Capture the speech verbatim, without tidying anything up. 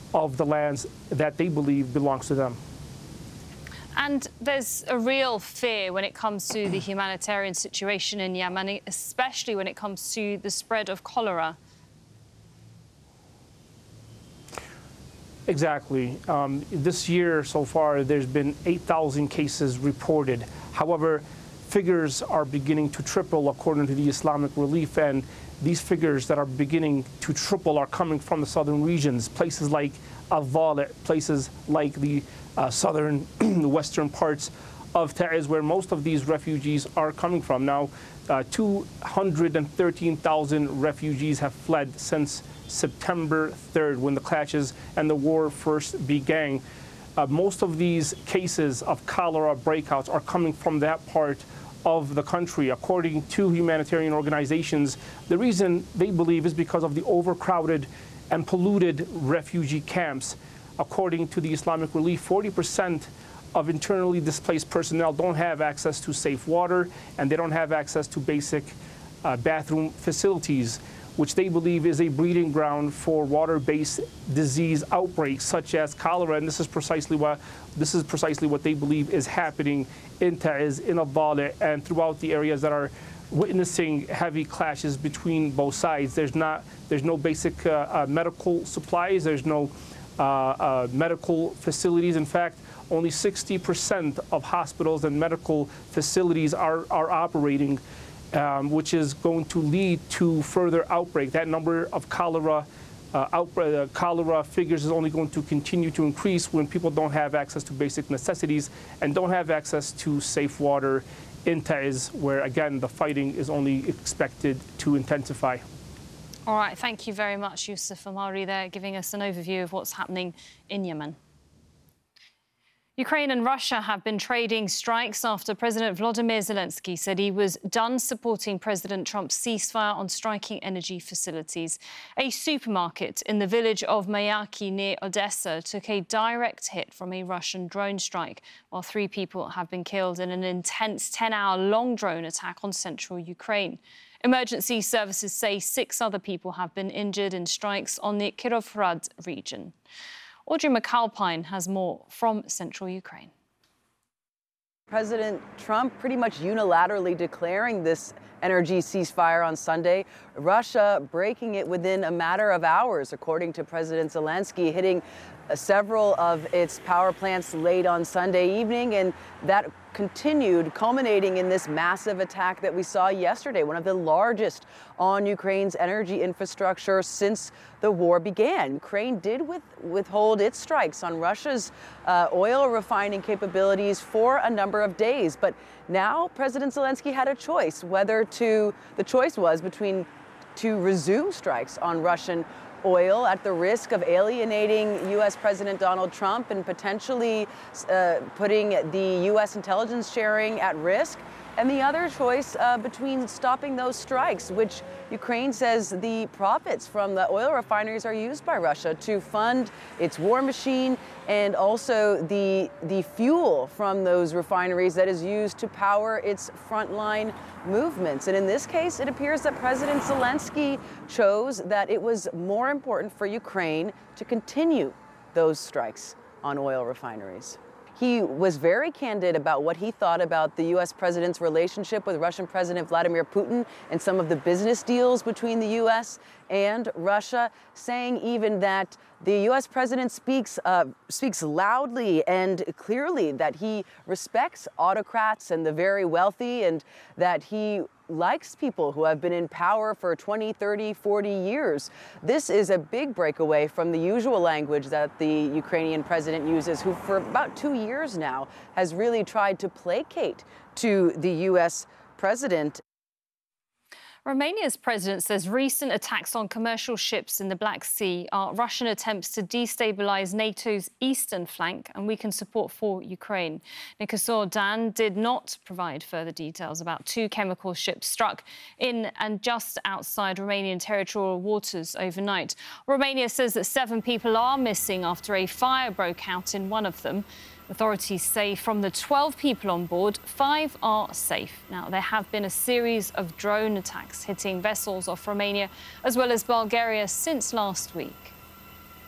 of the lands that they believe belongs to them. And there's a real fear when it comes to the humanitarian situation in Yemen, especially when it comes to the spread of cholera. Exactly. Um, this year so far, there's been eight thousand cases reported. However, figures are beginning to triple according to the Islamic Relief, and these figures that are beginning to triple are coming from the southern regions, places like Al-Dhali, places like the uh, southern, western parts of Taiz, where most of these refugees are coming from. Now, uh, two hundred thirteen thousand refugees have fled since September third, when the clashes and the war first began. Uh, most of these cases of cholera breakouts are coming from that part of the country. According to humanitarian organizations, the reason they believe is because of the overcrowded and polluted refugee camps. According to the Islamic Relief, forty percent of internally displaced personnel don't have access to safe water, and they don't have access to basic uh, bathroom facilities, which they believe is a breeding ground for water-based disease outbreaks such as cholera. And this is precisely what this is precisely what they believe is happening in Taiz, in Al-Dhali, and throughout the areas that are witnessing heavy clashes between both sides. There's not there's no basic uh, uh, medical supplies. There's no uh, uh, medical facilities. In fact, only sixty percent of hospitals and medical facilities are are operating. Um, which is going to lead to further outbreak. That number of cholera uh, outbreak, uh, cholera figures is only going to continue to increase when people don't have access to basic necessities and don't have access to safe water in Taiz, where again the fighting is only expected to intensify. All right, thank you very much, Yusuf Amari, there, giving us an overview of what's happening in Yemen. Ukraine and Russia have been trading strikes after President Volodymyr Zelensky said he was done supporting President Trump's ceasefire on striking energy facilities. A supermarket in the village of Mayaki near Odessa took a direct hit from a Russian drone strike, while three people have been killed in an intense ten-hour-long drone attack on central Ukraine. Emergency services say six other people have been injured in strikes on the Kirovrad region. Audrey McAlpine has more from central Ukraine. President Trump pretty much unilaterally declaring this energy ceasefire on Sunday. Russia breaking it within a matter of hours, according to President Zelensky, hitting several of its power plants late on Sunday evening, and that continued, culminating in this massive attack that we saw yesterday, one of the largest on Ukraine's energy infrastructure since the war began. Ukraine did with, withhold its strikes on Russia's uh, oil refining capabilities for a number of days, but now President Zelensky had a choice whether to, the choice was between to resume strikes on Russian oil at the risk of alienating U S President Donald Trump and potentially uh, putting the U S intelligence sharing at risk, and the other choice uh, between stopping those strikes, which Ukraine says the profits from the oil refineries are used by Russia to fund its war machine, and also the, the fuel from those refineries that is used to power its frontline movements. And in this case, it appears that President Zelensky chose that it was more important for Ukraine to continue those strikes on oil refineries. He was very candid about what he thought about the U S president's relationship with Russian President Vladimir Putin and some of the business deals between the U S and Russia, saying even that the U S president speaks uh, speaks loudly and clearly that he respects autocrats and the very wealthy, and that he likes people who have been in power for twenty, thirty, forty years. This is a big breakaway from the usual language that the Ukrainian president uses, who for about two years now has really tried to placate to the U S president. Romania's president says recent attacks on commercial ships in the Black Sea are Russian attempts to destabilize NATO's eastern flank and weaken support for Ukraine. Nicosor Dan did not provide further details about two chemical ships struck in and just outside Romanian territorial waters overnight. Romania says that seven people are missing after a fire broke out in one of them. Authorities say from the twelve people on board, five are safe. Now, there have been a series of drone attacks hitting vessels off Romania as well as Bulgaria since last week.